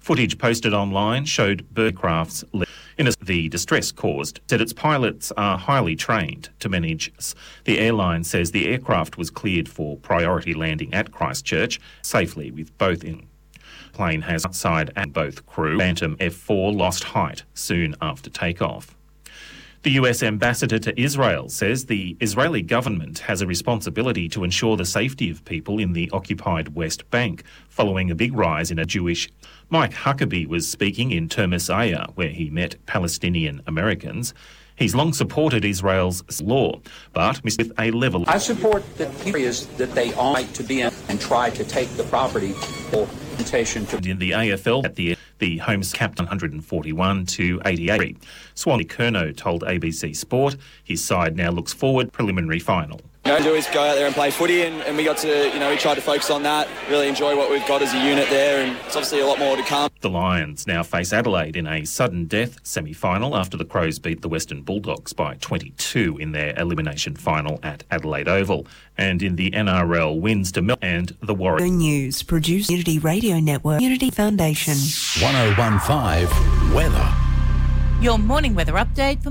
Footage posted online showed Birdcraft's the distress caused said its pilots are highly trained to manage. The airline says the aircraft was cleared for priority landing at Christchurch safely with both in. Plane has outside and both crew. Phantom F4 lost height soon after takeoff. The US ambassador to Israel says the Israeli government has a responsibility to ensure the safety of people in the occupied West Bank following a big rise in a Jewish. Mike Huckabee was speaking in Termis Aya, where he met Palestinian Americans. He's long supported Israel's law, but with a level. I support the areas that they all like to be in and try to take the property or invitation to. In the AFL, at the Homes capped 141 to 88. Swanee Curnow told ABC Sport his side now looks forward preliminary final. Do is go out there and play footy, and we got to, we tried to focus on that, really enjoy what we've got as a unit there, and it's obviously a lot more to come. The Lions now face Adelaide in a sudden death semi-final after the Crows beat the Western Bulldogs by 22 in their elimination final at Adelaide Oval. And in the NRL, wins to Melbourne and the Warriors. News produced Unity Radio Network, Unity Foundation. 1015 Weather. Your morning weather update for